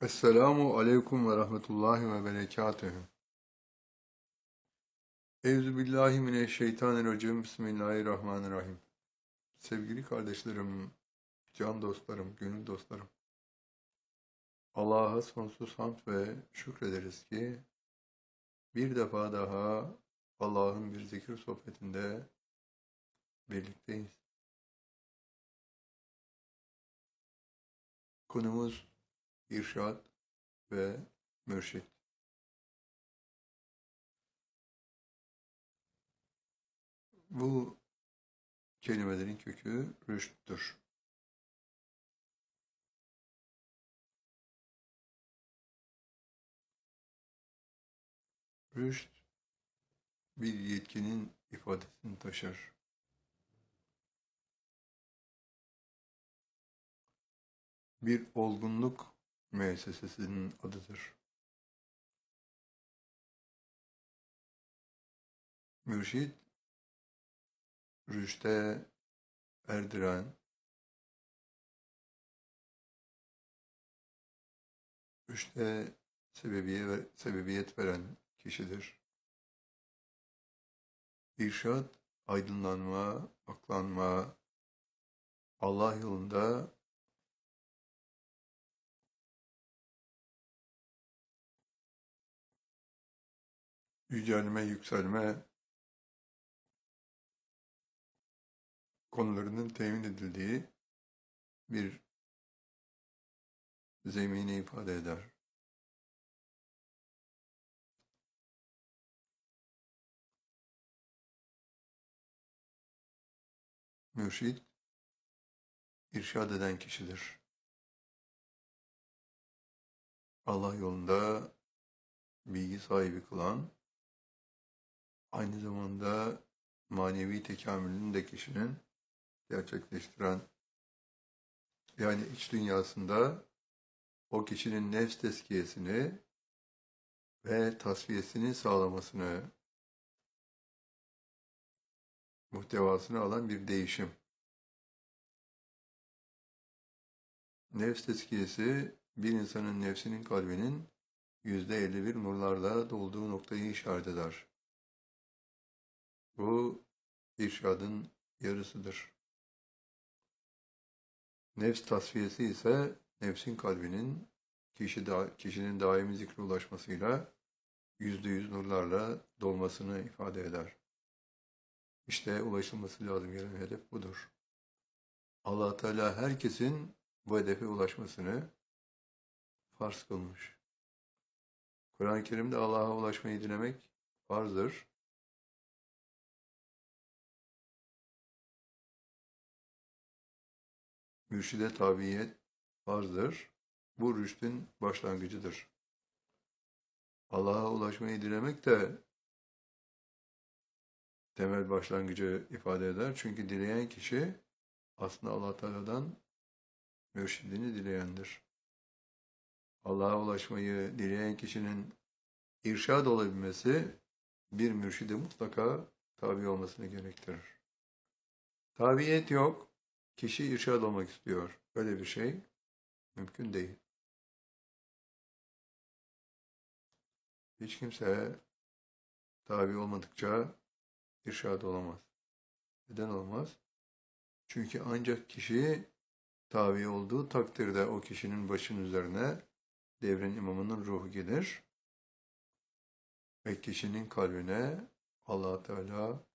Esselamu aleyküm ve rahmetullahi ve berekatühü. Euzubillahimineşşeytanirracim. Bismillahirrahmanirrahim. Sevgili kardeşlerim, can dostlarım, gönül dostlarım. Allah'a sonsuz hamd ve şükrederiz ki bir defa daha Allah'ın bir zikir sohbetinde birlikteyiz. Konumuz irşad ve mürşit. Bu kelimelerin kökü rüşttür. Rüşt bir yetkinin ifadesini taşır. Bir olgunluk müessesesinin adıdır. Mürşit, rüşte erdiren, rüşte sebebiyet veren kişidir. İrşad, aydınlanma, aklanma, Allah yolunda yücelme, yükselme konularının temin edildiği bir zemini ifade eder. Mürşid, irşad eden kişidir. Allah yolunda bilgi sahibi kılan, aynı zamanda manevi tekamülünü de kişinin gerçekleştiren, yani iç dünyasında o kişinin nefs tezkiyesini ve tasfiyesini sağlamasını, muhtevasını alan bir değişim. Nefs tezkiyesi, bir insanın nefsinin kalbinin %51 nurlarla dolduğu noktayı işaret eder. Bu irşadın yarısıdır. Nefs tasfiyesi ise nefsin kalbinin kişinin daimi zikre ulaşmasıyla %100 nurlarla dolmasını ifade eder. İşte ulaşılması lazım gelen hedef budur. Allah Teala herkesin bu hedefe ulaşmasını farz kılmış. Kur'an-ı Kerim'de Allah'a ulaşmayı dilemek farzdır. Mürşide tabiyet farzdır. Bu rüştün başlangıcıdır. Allah'a ulaşmayı dilemek de temel başlangıcı ifade eder. Çünkü dileyen kişi aslında Allah Teala'dan mürşidini dileyendir. Allah'a ulaşmayı dileyen kişinin irşad olabilmesi bir mürşide mutlaka tabi olmasını gerektirir. Tabiyet yok, kişi irşad olmak istiyor. Böyle bir şey mümkün değil. Hiç kimse tabi olmadıkça irşad olamaz. Neden olmaz? Çünkü ancak kişi tabi olduğu takdirde o kişinin başının üzerine devrin imamının ruhu gelir ve kişinin kalbine Allah Teala